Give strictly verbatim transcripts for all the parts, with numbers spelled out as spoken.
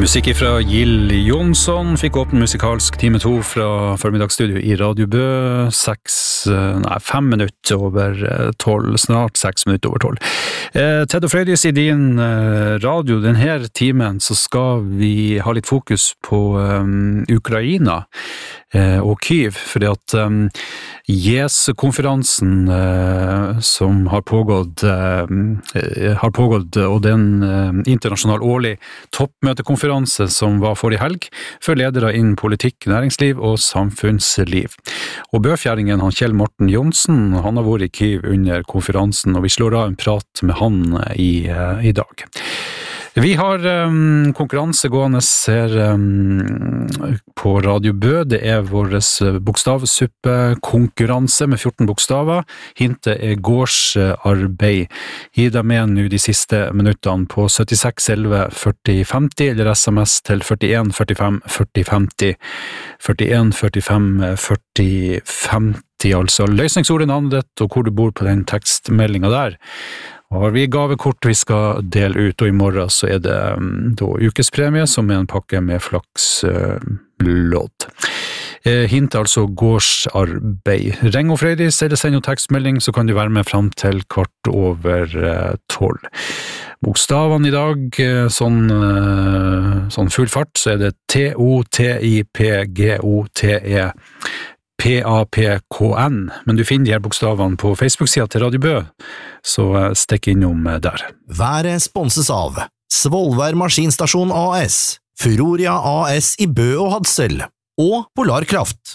Musikk fra Jill Johnson fikk åpne musikalsk time to fra formiddagsstudio i Radio Bø, seks, nei, fem minutter over tolv, snart seks minutter over tolv. Eh, Ted og Frøydis i din eh, radio, denne timen så skal vi ha litt fokus på um, Ukraina eh, og Kyiv, fordi at um, Jesu-konferansen eh, som har pågått, eh, har pågått, og det er en eh, internasjonal årlig toppmøtekonferanse som var forrige helg, for ledere innen politikk, næringsliv og samfunnsliv. Og bøfjæringen, han Kjell Morten Johnsen, han har vært i Kyiv under konferansen, og vi slår av en prat med han i, i dag. Vi har um, konkurranse gående her um, på Radio Bø. Det er vår bokstavsuppe-konkurranse med fjorten bokstaver. Hintet er gårdsarbeid. Gi deg med nå de siste minuttene på syttiseks elleve førti femti eller sms til førtien førtifem førti femti. førtien førtifem førti femti, altså løsningsordet, navnet ditt og hvor du bor på den tekstmeldingen der. Og har vi gavekort vi skal dele ut, og i morgen så er det um, da ukespremie som er en pakke med flakslodd. Uh, hint altså gårdsarbeid. Ring og Frøydis, eller send en tekstmelding, så kan du være med frem til kvart over uh, tolv. Bokstavene i dag, uh, sånn, uh, sånn full fart, så er det T O T I P G O T E P A P K N, men du finner de her bokstavene på Facebook-siden til Radio Bø, så stikk innom der. Været sponses av Svolvær Maskinstasjon A S, Furoria A S i Bø og Hadsel, og Polar Kraft.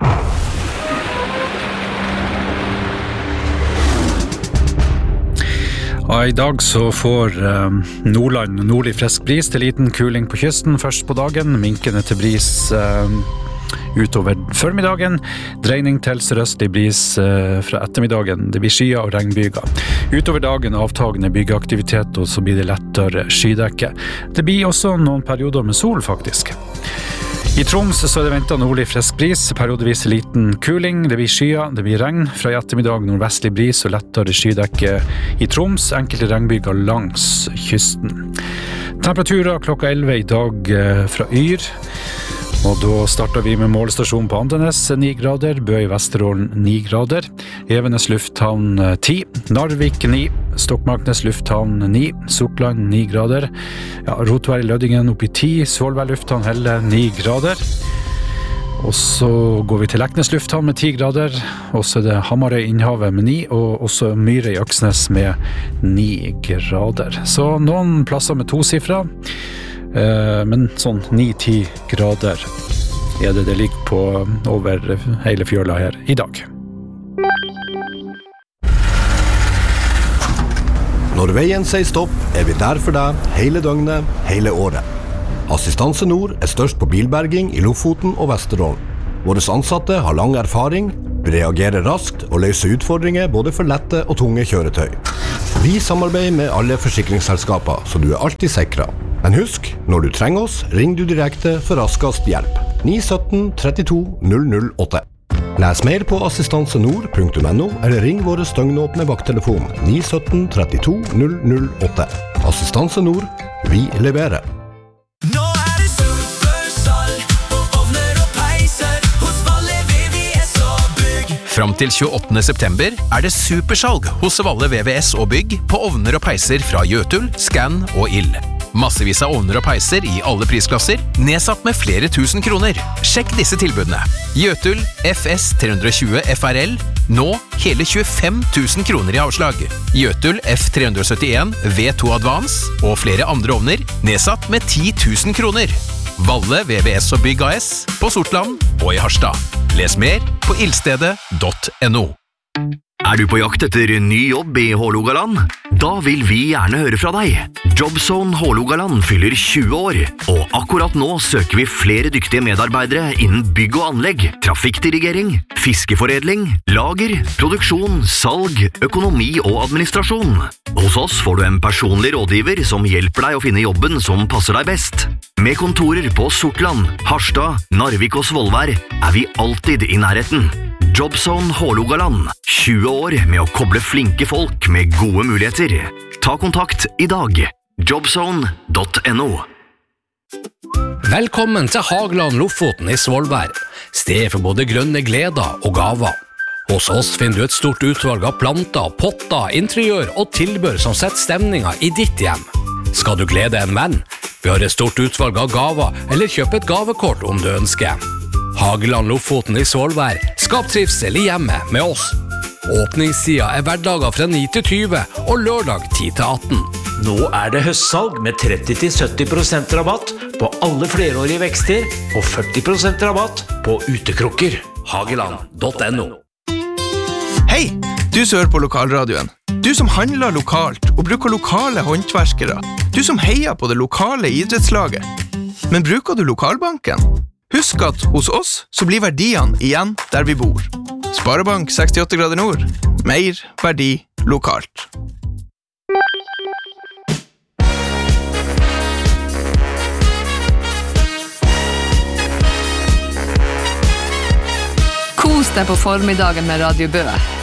Ja, i dag så får eh, Nordland nordlig frisk bris til liten kuling på kysten først på dagen, minkende til bris eh, utover formiddagen, dreining til sørøstlig bris eh, fra ettermiddagen. Det blir skyer og regnbyger. Utover dagen avtagende byggeaktivitet, og så blir det lettere skydekke. Det blir også noen perioder med sol, faktisk. I Troms så er det ventet nordlig frisk bris, periodevis liten kuling, det blir skyer, det blir regn. Fra i ettermiddag nordvestlig bris og lettere skydekke i Troms, enkelte regnbyger langs kysten. Temperaturer klokka elleve i dag eh, fra Yr. Og da starter vi med målestasjon på Andenes, ni grader, Bø i Vesterålen, ni grader, Evenes lufthavn, ti, Narvik, ni, Stokmarknes lufthavn, ni, Sortland, ni grader, ja, Rotvær i Lødingen opp i ti, Svolvær lufthavn, Helle, ni grader, og så går vi til Leknes lufthavn med ti grader, og så er det Hamarøy Innhavet med ni, og også Myre i Øksnes med ni grader. Så noen plasser med to sifra, men sånn ni til ti grader er det det ligger på over hele fjøla her i dag. Når veien sier stopp, er vi der for deg hele døgnet, hele året. Assistanse Nord er størst på bilberging i Lofoten og Vesterålen. Våre ansatte har lang erfaring, reagerer raskt og løser utfordringer både for lette og tunge kjøretøy. Vi samarbeider med alle forsikringsselskaper, så du er alltid sikret. Men husk, når du trenger oss, ring du direkte for raskest hjelp. ni sytten trettito null null åtte. Les mer på assistansenord punktum no, eller ring våre støgnåpne vakttelefon ni sytten trettito null null åtte. Assistanse Nord, vi leverer. Nå er det supersalg på ovner og peiser hos Valle V V S og Bygg. Fram til tjueåttende september er det supersalg hos Valle V V S og Bygg på ovner og peiser fra Jøtul, Scan og Ild. Massevis av ovner og peiser i alle prisklasser, nedsatt med flere tusen kroner. Sjekk disse tilbudene. Jøtul F S tre tjue F R L, nå hele tjuefem tusen kroner i avslag. Jøtul F tre syttien V to Advance og flere andre ovner, nedsatt med ti tusen kroner. Valle V V S og Bygg A S på Sortland og i Harstad. Les mer på ildstedet punktum no. Er du på jakt etter ny jobb i Hålogaland? Da vil vi gjerne høre fra deg. Jobzone Hålogaland fyller tjue år, og akkurat nå søker vi flere dyktige medarbeidere innen bygg og anlegg, trafikkdirigering, fiskeforedling, lager, produksjon, salg, økonomi og administrasjon. Hos oss får du en personlig rådgiver som hjelper deg å finne jobben som passer deg best. Med kontorer på Sortland, Harstad, Narvik og Svolvær er vi alltid i nærheten. Jobzone Hålogaland, tjue år med å koble flinke folk med gode muligheter. Ta kontakt i dag. jobzone punktum no. Velkommen til Hageland Lofoten i Svolvær, sted for både grønne gleder og gaver. Hos oss finner du et stort utvalg av planter, potter, interiør og tilbør som setter stemninga i ditt hjem. Skal du glede en venn? Vi har et stort utvalg av gaver, eller kjøp et gavekort om du ønsker. Hageland Lofoten i Svolvær, skap trivsel i hjemmet med oss. Åpningstida er hverdager fra ni til tyve og lørdag ti til atten. Nå er det høstsalg med tretti til sytti prosent rabatt på alle flerårige vekster og førti prosent rabatt på utekrukker. Hageland punktum no. Hei, du som hører på lokalradioen. Du som handler lokalt og bruker lokale håndverskere. Du som heier på det lokale idrettslaget. Men bruker du lokalbanken? Husk at hos oss så blir verdiene igjen der vi bor. Sparebank sekstiåtte grader nord. Mer verdi lokalt. Kos deg på formiddagen med Radio Bø.